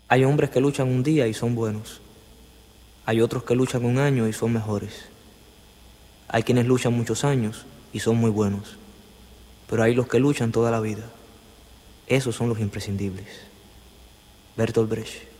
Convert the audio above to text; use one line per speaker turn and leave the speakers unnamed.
Hay hombres que luchan un día y son buenos. Hay otros que luchan un año y son mejores. Hay quienes luchan muchos años y son muy buenos. Pero hay los que luchan toda la vida. Esos son los imprescindibles. Bertolt Brecht.